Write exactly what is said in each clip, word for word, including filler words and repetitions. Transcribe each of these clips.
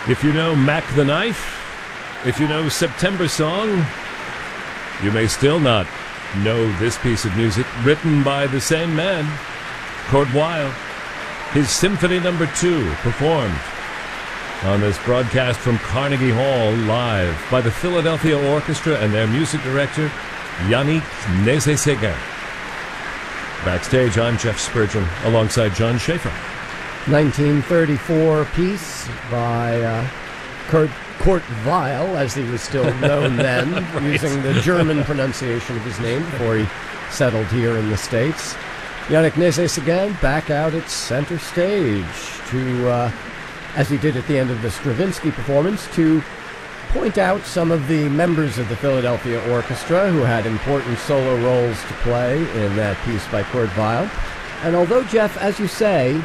If you know Mac the Knife, if you know September Song, you may still not know this piece of music written by the same man, Kurt Weill. His Symphony Number Two, performed on this broadcast from Carnegie Hall live by the Philadelphia Orchestra and their music director, Yannick Nézet-Séguin. Backstage, I'm Jeff Spurgeon, alongside John Schaefer. nineteen thirty-four piece by uh, Kurt, Kurt Weill, as he was still known then, right. Using the German pronunciation of his name before he settled here in the States. Yannick Nézet-Séguin back out at center stage to, uh, as he did at the end of the Stravinsky performance, to point out some of the members of the Philadelphia Orchestra who had important solo roles to play in that piece by Kurt Weill. And although, Jeff, as you say,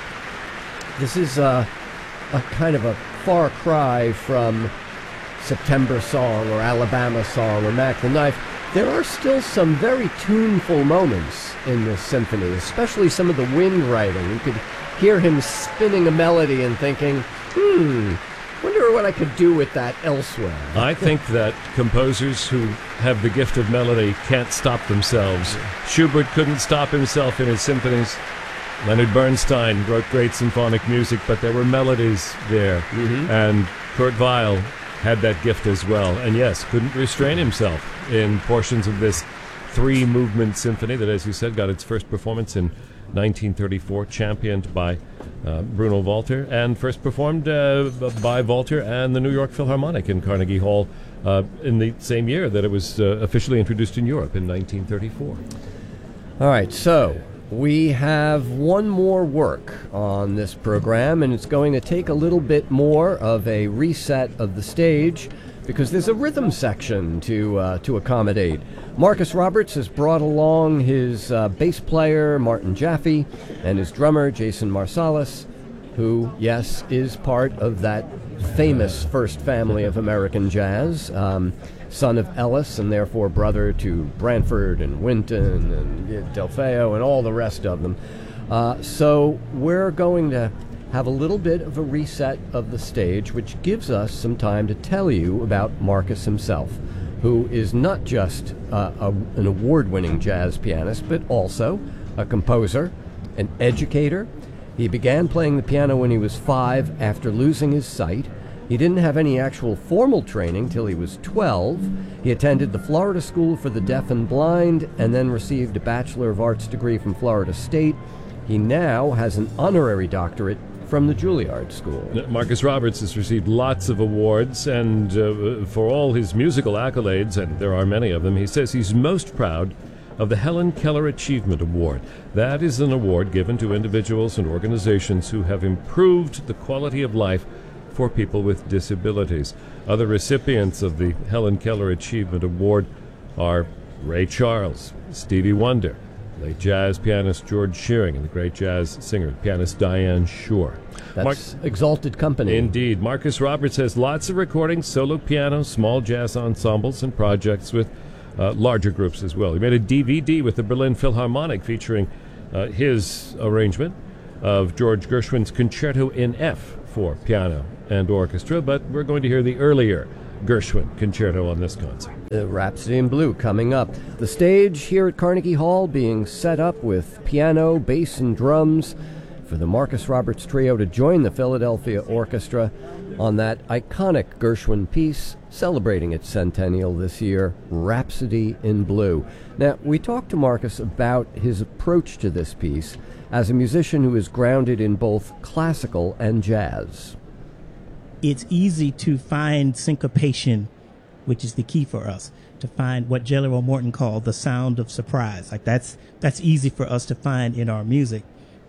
this is a, a kind of a far cry from September Song or Alabama Song or Mac the Knife, there are still some very tuneful moments in this symphony, especially some of the wind writing. You could hear him spinning a melody and thinking, hmm, wonder what I could do with that elsewhere. I think that composers who have the gift of melody can't stop themselves. Schubert couldn't stop himself in his symphonies. Leonard Bernstein wrote great symphonic music, but there were melodies there. Mm-hmm. And Kurt Weill had that gift as well. And yes, couldn't restrain himself in portions of this three-movement symphony that, as you said, got its first performance in nineteen thirty-four, championed by uh, Bruno Walter, and first performed uh, by Walter and the New York Philharmonic in Carnegie Hall uh, in the same year that it was uh, officially introduced in Europe in nineteen thirty-four. All right, so we have one more work on this program, and it's going to take a little bit more of a reset of the stage because there's a rhythm section to uh, to accommodate. Marcus Roberts has brought along his uh, bass player, Martin Jaffe, and his drummer, Jason Marsalis, who, yes, is part of that famous first family of American jazz, um, son of Ellis and therefore brother to Branford and Wynton and Del Feo and all the rest of them. Uh, so we're going to have a little bit of a reset of the stage, which gives us some time to tell you about Marcus himself, who is not just uh, a, an award-winning jazz pianist, but also a composer, an educator. He began playing the piano when he was five after losing his sight. He didn't have any actual formal training till he was twelve. He attended the Florida School for the Deaf and Blind and then received a Bachelor of Arts degree from Florida State. He now has an honorary doctorate from the Juilliard School. Marcus Roberts has received lots of awards, and uh, for all his musical accolades, and there are many of them, he says he's most proud of the Helen Keller Achievement Award. That is an award given to individuals and organizations who have improved the quality of life for people with disabilities. Other recipients of the Helen Keller Achievement Award are Ray Charles, Stevie Wonder, late jazz pianist George Shearing, and the great jazz singer, pianist Diane Shore. That's Mar- exalted company. Indeed. Marcus Roberts has lots of recordings, solo piano, small jazz ensembles, and projects with uh, larger groups as well. He made a D V D with the Berlin Philharmonic featuring uh, his arrangement of George Gershwin's Concerto in F for piano and orchestra, but we're going to hear the earlier Gershwin concerto on this concert. The Rhapsody in Blue coming up. The stage here at Carnegie Hall being set up with piano, bass, and drums for the Marcus Roberts Trio to join the Philadelphia Orchestra on that iconic Gershwin piece celebrating its centennial this year, Rhapsody in Blue. Now, we talked to Marcus about his approach to this piece as a musician who is grounded in both classical and jazz. It's easy to find syncopation, which is the key for us, to find what Jelly Roll Morton called the sound of surprise. Like that's that's easy for us to find in our music.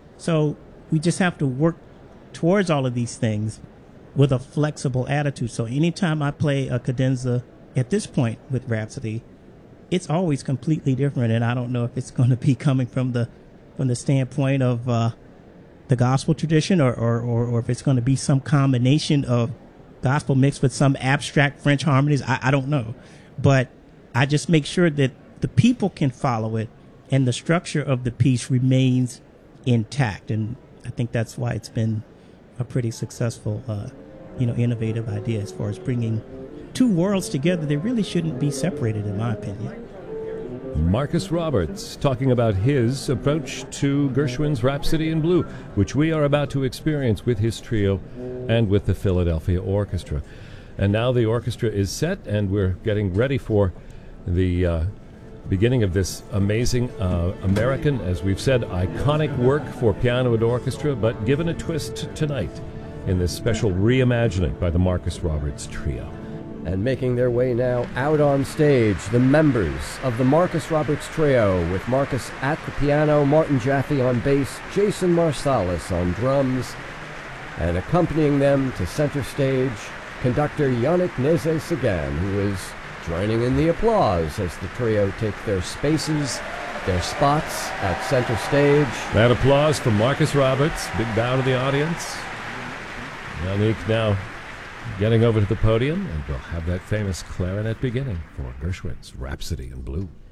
So we just have to work towards all of these things with a flexible attitude. So anytime I play a cadenza at this point with Rhapsody, it's always completely different, and I don't know if it's going to be coming from the from the standpoint of uh, the gospel tradition, or, or, or, or if it's going to be some combination of gospel mixed with some abstract French harmonies. I, I don't know. But I just make sure that the people can follow it and the structure of the piece remains intact. And I think that's why it's been a pretty successful uh, you know, innovative idea as far as bringing two worlds together. They really shouldn't be separated, in my opinion. Marcus Roberts talking about his approach to Gershwin's Rhapsody in Blue, which we are about to experience with his trio and with the Philadelphia Orchestra. And now the orchestra is set, and we're getting ready for the uh, beginning of this amazing uh, American, as we've said, iconic work for piano and orchestra, but given a twist tonight in this special reimagining by the Marcus Roberts Trio. And making their way now out on stage, the members of the Marcus Roberts Trio, with Marcus at the piano, Martin Jaffe on bass, Jason Marsalis on drums, and accompanying them to center stage, conductor Yannick Nézet-Séguin, who is joining in the applause as the trio take their spaces, their spots at center stage. That applause from Marcus Roberts. Big bow to the audience. Yannick now getting over to the podium, and we'll have that famous clarinet beginning for Gershwin's Rhapsody in Blue.